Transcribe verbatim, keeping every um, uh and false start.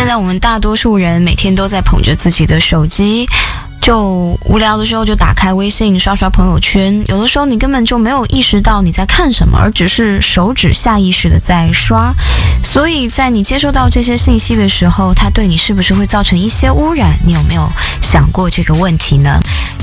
现在我们大多数人每天都在捧着自己的手机，就无聊的时候就打开微信刷刷朋友圈，有的时候你根本就没有意识到你在看什么，而只是手指下意识的在刷。所以在你接收到这些信息的时候，它对你是不是会造成一些污染？你有没有想过这个问题呢？